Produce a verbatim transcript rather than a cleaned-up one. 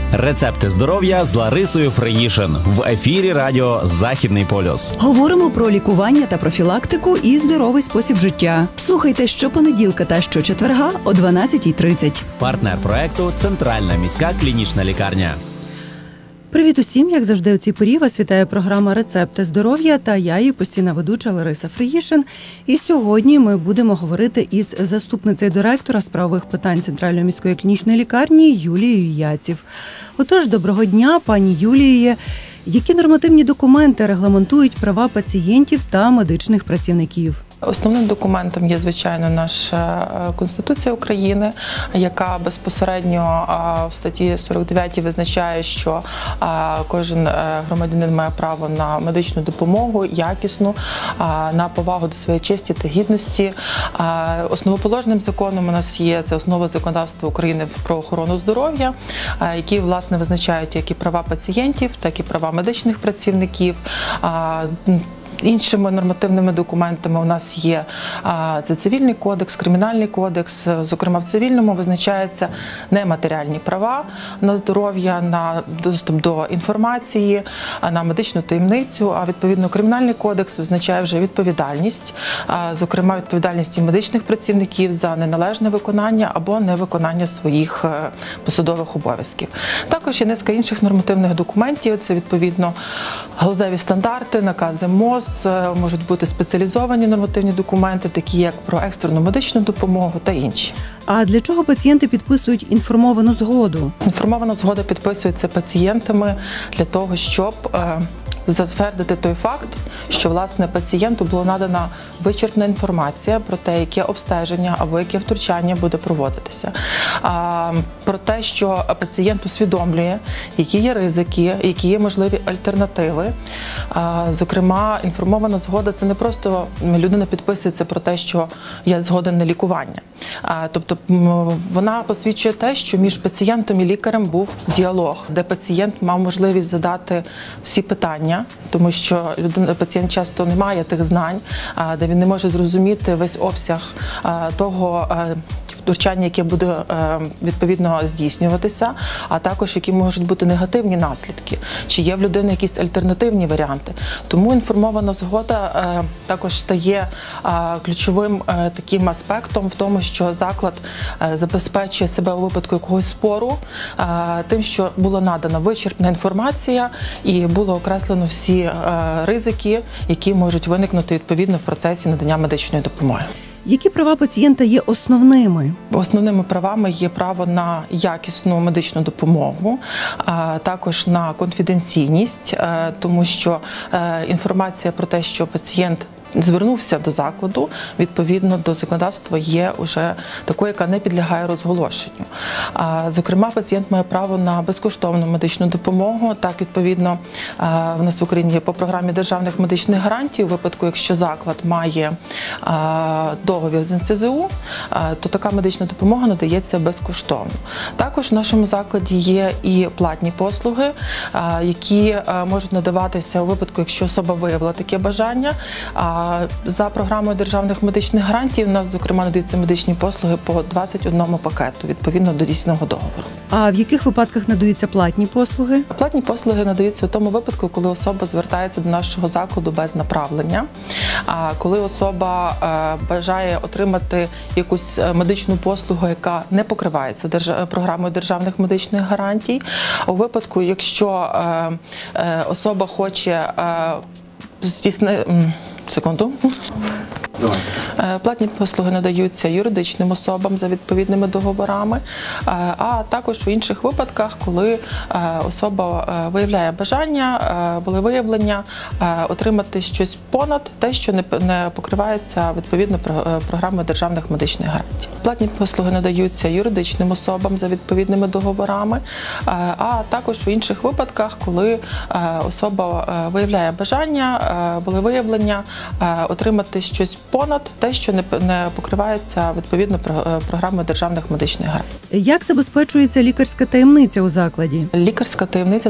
Рецепти здоров'я з Ларисою Фриїшин в ефірі радіо «Західний полюс». Говоримо про лікування та профілактику і здоровий спосіб життя. Слухайте щопонеділка та щочетверга о дванадцятій тридцять. Партнер проекту «Центральна міська клінічна лікарня». Привіт усім, як завжди у цій порі вас вітає програма «Рецепти здоров'я» та я, її постійна ведуча Лариса Фриїшин. І сьогодні ми будемо говорити із заступницею директора з правових питань Центральної міської клінічної лікарні Юлією Яців. Отож, доброго дня, пані Юліє. Які нормативні документи регламентують права пацієнтів та медичних працівників? Основним документом є, звичайно, наша Конституція України, яка безпосередньо в статті сорок дев'ятій визначає, що кожен громадянин має право на медичну допомогу, якісну, на повагу до своєї честі та гідності. Основоположним законом у нас є це основа законодавства України про охорону здоров'я, які, власне, визначають як і права пацієнтів, так і права медичних працівників. Іншими нормативними документами у нас є це цивільний кодекс, кримінальний кодекс. Зокрема, в цивільному визначаються нематеріальні права на здоров'я, на доступ до інформації, на медичну таємницю. А відповідно кримінальний кодекс визначає вже відповідальність, зокрема відповідальність і медичних працівників за неналежне виконання або невиконання своїх посадових обов'язків. Також є низка інших нормативних документів. Це відповідно галузеві стандарти, накази МОЗ. Можуть бути спеціалізовані нормативні документи, такі як про екстрену медичну допомогу та інші. А для чого пацієнти підписують інформовану згоду? Інформована згода підписується пацієнтами для того, щоб затвердити той факт, що, власне, пацієнту була надана вичерпна інформація про те, яке обстеження або яке втручання буде проводитися. Про те, що пацієнт усвідомлює, які є ризики, які є можливі альтернативи. Зокрема, інформована згода – це не просто людина підписується про те, що я згоден на лікування. Тобто вона посвідчує те, що між пацієнтом і лікарем був діалог, де пацієнт мав можливість задати всі питання, тому що людина, пацієнт часто не має тих знань, де він не може зрозуміти весь обсяг того втручання, яке буде відповідно здійснюватися, а також які можуть бути негативні наслідки, чи є в людини якісь альтернативні варіанти. Тому інформована згода також стає ключовим таким аспектом в тому, що заклад забезпечує себе у випадку якогось спору тим, що була надана вичерпна інформація і було окреслено всі ризики, які можуть виникнути відповідно в процесі надання медичної допомоги. Які права пацієнта є основними? Основними правами є право на якісну медичну допомогу, а також на конфіденційність, тому що інформація про те, що пацієнт звернувся до закладу, відповідно до законодавства є вже такою, яка не підлягає розголошенню. Зокрема, пацієнт має право на безкоштовну медичну допомогу. Так, відповідно, в нас в Україні є по програмі державних медичних гарантій. У випадку, якщо заклад має договір з ен се зе у, то така медична допомога надається безкоштовно. Також в нашому закладі є і платні послуги, які можуть надаватися у випадку, якщо особа виявила таке бажання. За програмою державних медичних гарантій у нас, зокрема, надаються медичні послуги по двадцять одному пакету, відповідно до дійсного договору. А в яких випадках надаються платні послуги? Платні послуги надаються у тому випадку, коли особа звертається до нашого закладу без направлення, а коли особа бажає отримати якусь медичну послугу, яка не покривається програмою державних медичних гарантій. У випадку, якщо особа хоче здійснити... Секунду. Платні послуги надаються юридичним особам за відповідними договорами, а також у інших випадках, коли особа виявляє бажання, волевиявлення отримати щось понад те, що не покривається відповідно програмою державних медичних гарантій. Платні послуги надаються юридичним особам за відповідними договорами, а також у інших випадках, коли особа виявляє бажання, волевиявлення отримати щось понад те, що не покривається відповідно програмою державних медичних гарантій. Як забезпечується лікарська таємниця у закладі? Лікарська таємниця